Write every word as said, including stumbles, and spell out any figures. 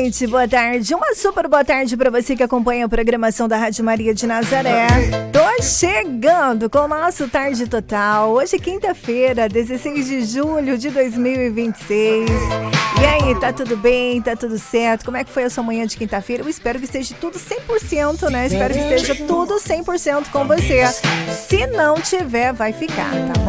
noite, boa tarde. Uma super boa tarde para você que acompanha a programação da Rádio Maria de Nazaré. Tô chegando com o nosso Tarde Total. Hoje é quinta-feira, dezesseis de julho de dois mil e vinte e seis. E aí, tá tudo bem? Tá tudo certo? Como é que foi a sua manhã de quinta-feira? Eu espero que esteja tudo cem por cento, né? Espero que esteja tudo cem por cento com você. Se não tiver, vai ficar, tá bom?